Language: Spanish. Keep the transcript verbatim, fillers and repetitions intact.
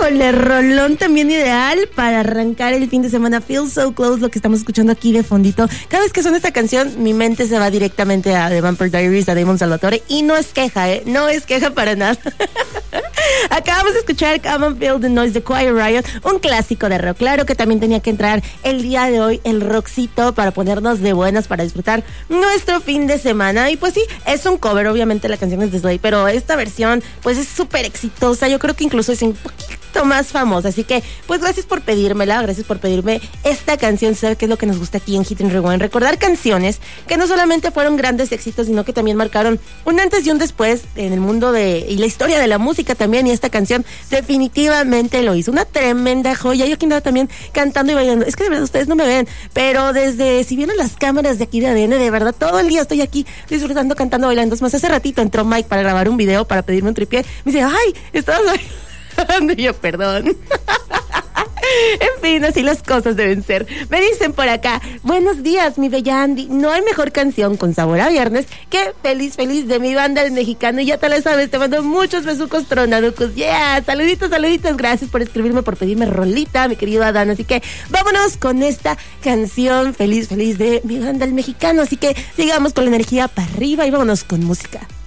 Híjole, rolón también ideal para arrancar el fin de semana. Feel So Close, lo que estamos escuchando aquí de fondito. Cada vez que suena esta canción, mi mente se va directamente a The Vampire Diaries, a Damon Salvatore, y no es queja, ¿eh? No es queja para nada. Acabamos de escuchar Come and Feel the Noise de Quiet Riot, un clásico de rock. Claro que también tenía que entrar el día de hoy el rockcito para ponernos de buenas, para disfrutar nuestro fin de semana. Y pues sí, es un cover, obviamente la canción es de Slade, pero esta versión pues es súper exitosa. Yo creo que incluso es un poquito más famosa. Así que pues gracias por pedírmela, gracias por pedirme esta canción. ¿Sabe qué es lo que nos gusta aquí en Hit and Rewind? Recordar canciones que no solamente fueron grandes éxitos, sino que también marcaron un antes y un después en el mundo de y la historia de la música también. Y esta canción definitivamente lo hizo. Una tremenda joya. Yo aquí andaba también cantando y bailando. Es que de verdad ustedes no me ven, pero desde, si vieron las cámaras de aquí de A D N, de verdad todo el día estoy aquí disfrutando, cantando, bailando. Es más, hace ratito entró Mike para grabar un video, para pedirme un tripié. Me dice, ay, estabas bailando. Y yo, perdón. En fin, así las cosas deben ser. Me dicen por acá, buenos días, mi bella Andy. No hay mejor canción con sabor a viernes que Feliz, Feliz de mi banda El Mexicano. Y ya te la sabes, te mando muchos besucos tronaducos. Yeah, saluditos, saluditos. Gracias por escribirme, por pedirme rolita, mi querido Adán. Así que vámonos con esta canción Feliz, Feliz de mi banda El Mexicano. Así que sigamos con la energía para arriba y vámonos con música.